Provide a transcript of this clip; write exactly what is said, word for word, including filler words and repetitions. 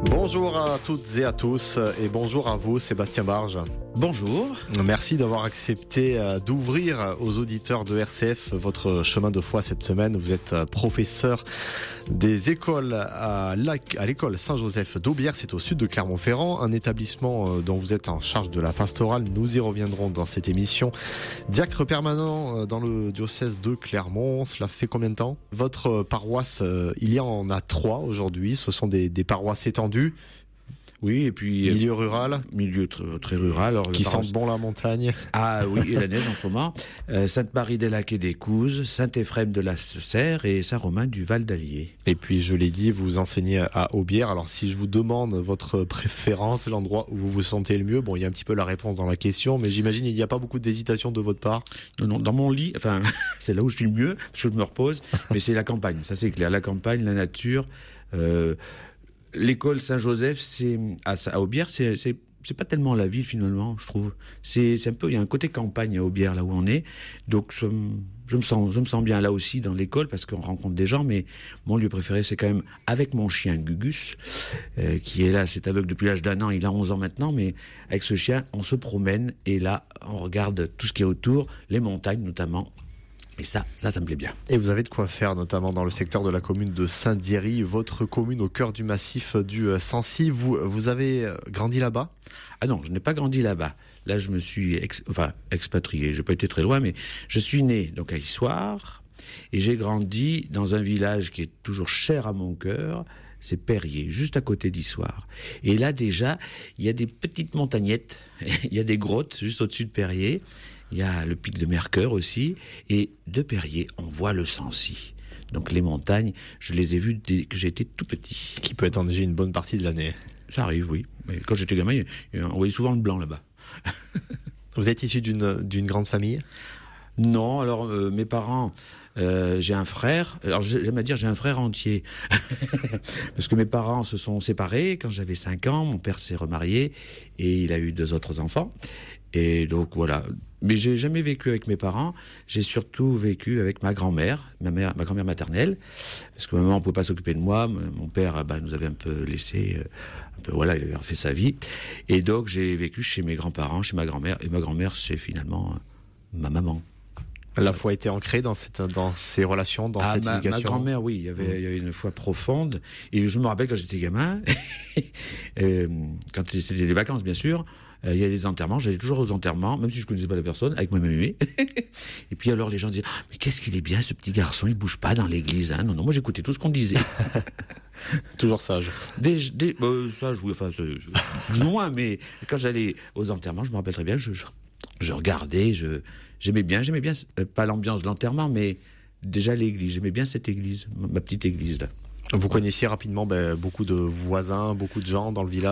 Bonjour à toutes et à tous et bonjour à vous Sébastien Barge. Bonjour. Merci d'avoir accepté d'ouvrir aux auditeurs de R C F votre chemin de foi cette semaine. Vous êtes professeur des écoles à l'école Saint-Joseph d'Aubière, c'est au sud de Clermont-Ferrand, un établissement dont vous êtes en charge de la pastorale. Nous y reviendrons dans cette émission. Diacre permanent dans le diocèse de Clermont, cela fait combien de temps? Votre paroisse, il y en a trois aujourd'hui, ce sont des, des paroisses étendues. Oui, et puis... Milieu rural. Milieu très, très rural. Alors, qui sent bon la montagne. Ah oui, et la neige en ce moment. Euh, Sainte-Marie-des-Lacs et des Couzes, Saint-Éphrem de la Serre et Saint-Romain du Val d'Allier. Et puis, je l'ai dit, vous enseignez à Aubière. Alors, si je vous demande votre préférence, l'endroit où vous vous sentez le mieux, bon, il y a un petit peu la réponse dans la question, mais j'imagine il n'y a pas beaucoup d'hésitation de votre part. Non, non, dans mon lit, enfin, c'est là où je suis le mieux, parce que je me repose, mais c'est la campagne, ça c'est clair. La campagne, la nature... Euh, L'école Saint-Joseph, c'est à, à Aubière, c'est, c'est, c'est pas tellement la ville finalement, je trouve. C'est, c'est un peu, il y a un côté campagne à Aubière là où on est. Donc je, je me sens, je me sens bien là aussi dans l'école parce qu'on rencontre des gens. Mais mon lieu préféré, c'est quand même avec mon chien Gugus, euh, qui est là, c'est aveugle depuis l'âge d'un an. Il a onze ans maintenant, mais avec ce chien, on se promène et là, on regarde tout ce qui est autour, les montagnes notamment. Et ça, ça, ça me plaît bien. Et vous avez de quoi faire, notamment dans le secteur de la commune de Saint-Diéry, votre commune au cœur du massif du Sancy. Vous, vous avez grandi là-bas ? Ah non, je n'ai pas grandi là-bas. Là, je me suis ex, enfin, expatrié. Je n'ai pas été très loin, mais je suis né donc à Issoire et j'ai grandi dans un village qui est toujours cher à mon cœur. C'est Perrier, juste à côté d'Issoire. Et là, déjà, il y a des petites montagnettes, il y a des grottes juste au-dessus de Perrier. Il y a le pic de Mercœur aussi, et de Perrier, on voit le Sancy. Donc les montagnes, je les ai vues dès que j'étais tout petit. Qui peut être enneigé une bonne partie de l'année. Ça arrive, oui. Mais quand j'étais gamin, on voyait souvent le blanc là-bas. Vous êtes issu d'une, d'une grande famille ? Non, alors euh, mes parents, euh, j'ai un frère, alors j'aime à dire j'ai un frère entier, parce que mes parents se sont séparés quand j'avais cinq ans, mon père s'est remarié et il a eu deux autres enfants, et donc voilà. Mais j'ai jamais vécu avec mes parents, j'ai surtout vécu avec ma grand-mère, ma mère, ma grand-mère maternelle, parce que ma maman ne pouvait pas s'occuper de moi, mon père bah, nous avait un peu laissé, un peu, voilà, il avait refait sa vie, et donc j'ai vécu chez mes grands-parents, chez ma grand-mère, et ma grand-mère c'est finalement ma maman. La foi était ancrée dans cette, dans ces relations, dans ah, cette ma, éducation. Ma grand-mère, oui, il y avait, mmh. il y avait une foi profonde. Et je me rappelle quand j'étais gamin, euh, quand c'était des vacances, bien sûr, euh, il y a des enterrements. J'allais toujours aux enterrements, même si je connaissais pas la personne, avec ma mémé. Et puis alors les gens disaient, oh, mais qu'est-ce qu'il est bien, ce petit garçon, il bouge pas dans l'église, hein. Non, non, moi j'écoutais tout ce qu'on disait. Toujours sage. Des, des, bah, sage, oui, enfin, plus ou moins, mais quand j'allais aux enterrements, je me rappelle très bien, je, je, je regardais, je, j'aimais bien, j'aimais bien, euh, pas l'ambiance de l'enterrement, mais déjà l'église, j'aimais bien cette église, ma petite église là. Vous connaissiez rapidement ben, beaucoup de voisins, beaucoup de gens dans le village ?